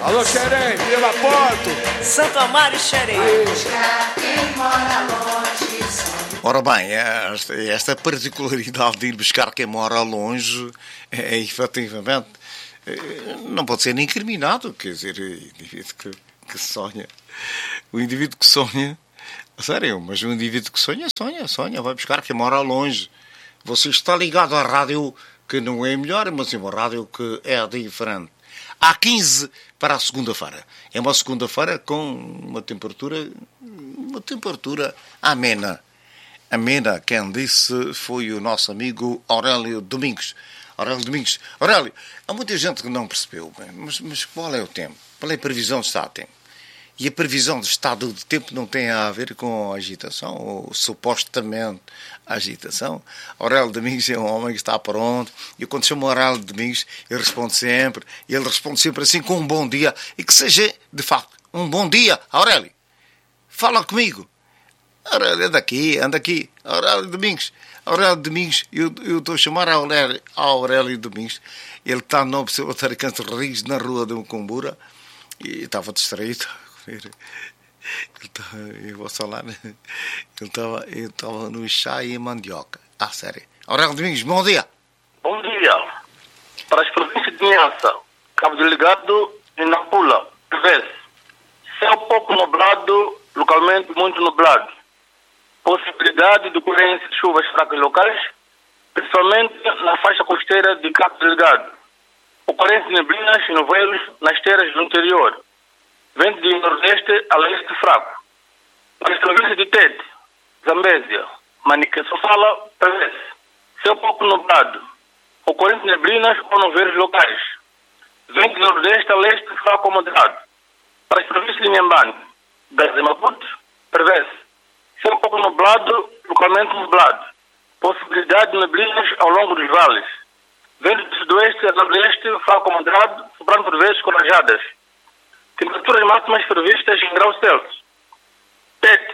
Alô, Xerém, Vila Porto, Santo Amaro e Xerém. Ora bem, esta particularidade de ir buscar quem mora longe efetivamente não pode ser nem incriminado, quer dizer, o indivíduo que sonha, sério, mas o indivíduo que sonha, vai buscar quem mora longe. Você está ligado à rádio que não é melhor, mas é uma rádio que é diferente. Há 15 para a segunda-feira. É uma segunda-feira com uma temperatura amena. Quem disse foi o nosso amigo Aurélio Domingos. Aurélio, há muita gente que não percebeu, mas qual é o tempo? Qual é a previsão de estado de tempo? E a previsão de estado de tempo não tem a ver com a agitação, ou supostamente a agitação. Aurélio Domingos é um homem que está pronto, e quando chamo Aurélio Domingos, ele responde sempre assim com um bom dia, e que seja, de facto, um bom dia. Aurélio, fala comigo. Aurélio, anda aqui. Aurélio Domingos, eu estou a chamar a Aurélio Domingos. Ele está no Observatório Canto Rios, na rua de Mucumbura, e estava distraído. Eu vou falar, ele estava no chá e mandioca. Sério. Aurélio Domingos, bom dia. Bom dia. Para as províncias de Nhança, Cabo Delgado e Nampula, prevê-se céu pouco nublado, localmente muito nublado. Possibilidade de ocorrência de chuvas fracas locais, principalmente na faixa costeira de Cabo Delgado. Ocorrência de neblinas e nevoeiros nas terras do interior. Vento de nordeste a leste fraco. Para as províncias de Tete, Zambésia, Manica, Sofala, prevê-se céu pouco nublado. Ocorrência de neblinas ou nevoeiros locais. Vento de nordeste a leste fraco ou moderado. Para as províncias de Inhambane, Gaza e Maputo, prevê-se céu pouco nublado, localmente nublado. Possibilidade de neblinas ao longo dos vales. Vento do sudoeste a nordeste fraco ou moderado, soprando por vezes com rajadas. Temperaturas máximas previstas em graus Celsius. Tete,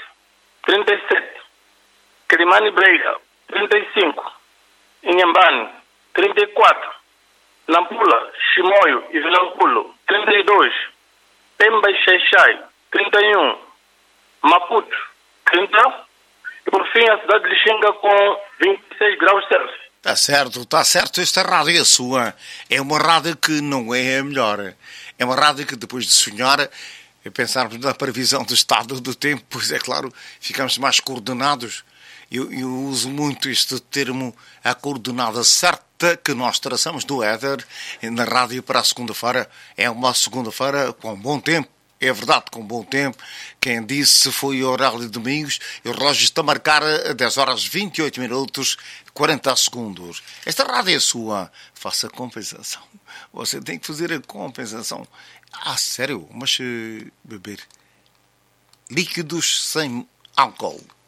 37. Quelimane e Breira, 35. Inhambane, 34. Nampula, Chimoio e Vilanculo, 32. Pemba e Xai-Xai, 31. Maputo, 30. E por fim a cidade de Lixinga com 26 graus Celsius. Está certo. Esta rádio é sua. É uma rádio que não é a melhor. É uma rádio que depois de sonhar, pensarmos na previsão do estado do tempo, pois é claro, ficamos mais coordenados. Eu uso muito este termo, a coordenada certa que nós traçamos do éter na rádio para a segunda-feira. É uma segunda-feira com bom tempo. É verdade, com bom tempo. Quem disse foi o Aurélio Domingos. E o relógio está a marcar 10 horas 28 minutos 40 segundos. Esta rádio é sua. Faça compensação. Você tem que fazer a compensação. Sério? Mas beber líquidos sem álcool.